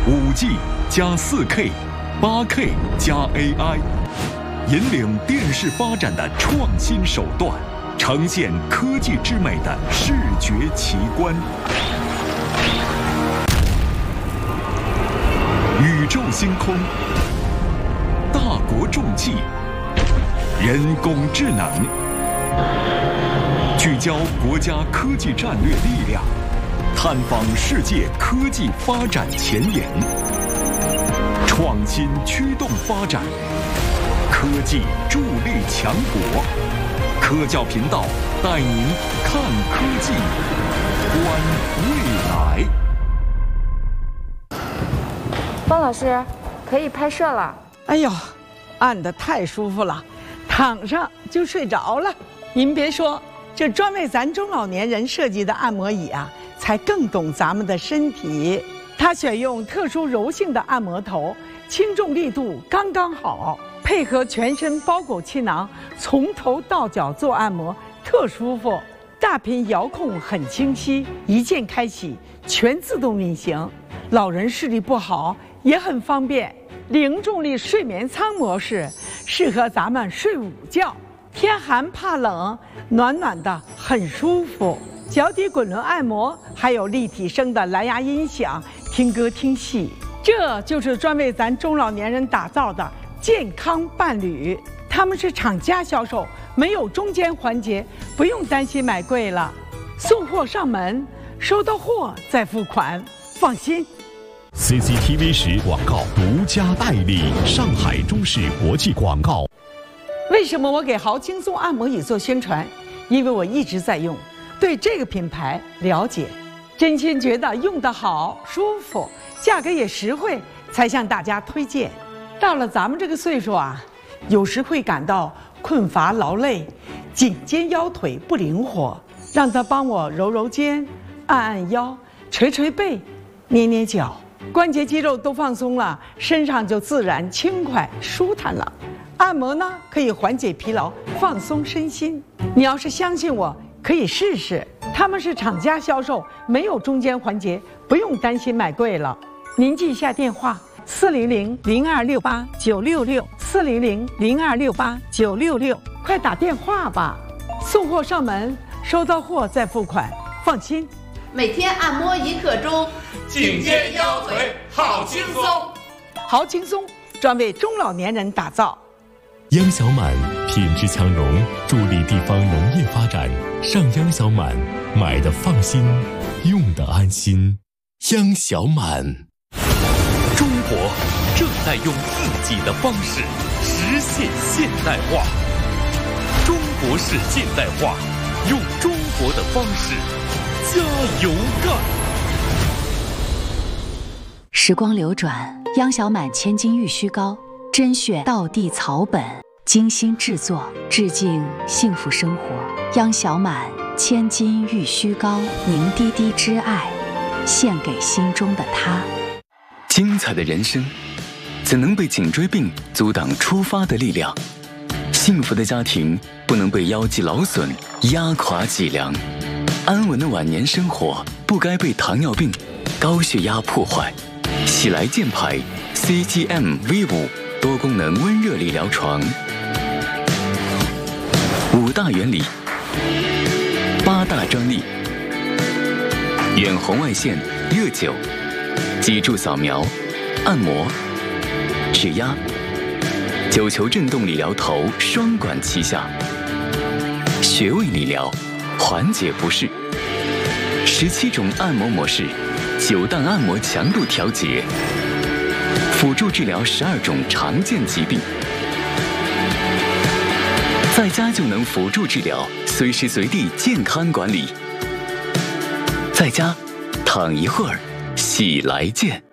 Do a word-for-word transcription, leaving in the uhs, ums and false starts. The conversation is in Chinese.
五 G 加 四 K、八 K 加 A I， 引领电视发展的创新手段，呈现科技之美的视觉奇观。宇宙星空，大国重器，人工智能，聚焦国家科技战略力量，探访世界科技发展前沿，创新驱动发展，科技助力强国。科教频道带您看科技，观未来。 方老师，可以拍摄了。 哎呦，按得太舒服了，躺上就睡着了。您别说，这专为咱中老年人设计的按摩椅啊，才更懂咱们的身体。它选用特殊柔性的按摩头，轻重力度刚刚好，配合全身包裹气囊，从头到脚做按摩，特舒服。大屏遥控很清晰，一键开启，全自动运行。老人视力不好也很方便。零重力睡眠舱模式适合咱们睡午觉，天寒怕冷，暖暖的很舒服。脚底滚轮按摩，还有立体声的蓝牙音响，听歌听戏。这就是专为咱中老年人打造的健康伴侣。他们是厂家销售，没有中间环节，不用担心买贵了。送货上门，收到货再付款，放心。 C C T V 十广告独家代理，上海中视国际广告。 为什么我给豪轻松按摩椅做宣传？因为我一直在用，对这个品牌了解，真心觉得用得好、舒服，价格也实惠，才向大家推荐。到了咱们这个岁数啊，有时会感到困乏劳累，颈肩腰腿不灵活，让他帮我揉揉肩、按按腰、捶捶背、捏捏脚。关节肌肉都放松了，身上就自然轻快舒坦了。按摩呢，可以缓解疲劳，放松身心。你要是相信我，可以试试。他们是厂家销售，没有中间环节，不用担心买贵了。您记一下电话：四零零零二六八九六六，四零零零二六八九六六，快打电话吧。送货上门，收到货再付款，放心。 每天按摩一刻钟，颈肩腰腿好轻松。 好轻松，专为中老年人打造。 央小满品质强农，助力地方农业发展。上央小满，买的放心，用的安心。央小满。 中国正在用自己的方式实现现代化。中国式现代化，用中国的方式。加油干！ 时光流转，央小满千金玉虚膏，甄选道地草本，精心制作，致敬幸福生活。央小满千金玉虚膏，凝滴滴之爱，献给心中的他。 精彩的人生，怎能被颈椎病阻挡出发的力量？幸福的家庭不能被腰肌劳损压垮脊梁。安稳的晚年生活不该被糖尿病、高血压破坏。喜来健牌 C G M V 五多功能温热理疗床，五大原理，八大专利，远红外线、热灸、脊柱扫描、按摩、指压、九球振动理疗头双管齐下，穴位理疗。缓解不适，十七种按摩模式，九档按摩强度调节，辅助治疗十二种常见疾病，在家就能辅助治疗，随时随地健康管理。在家躺一会儿，喜来健。